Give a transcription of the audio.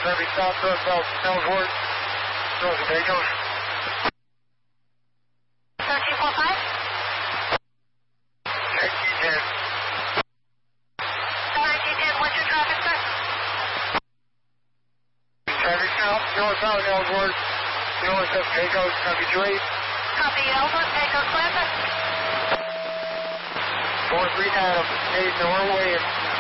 Heavy southwest Ellsworth, north of Pecos. 1345. Check G10. 1910, what's your traffic, sir? Traffic south, northbound Ellsworth, north of Pecos, copy 28. Copy, Ellsworth, Pecos, Clinton. 43 Adam, 8 Norway,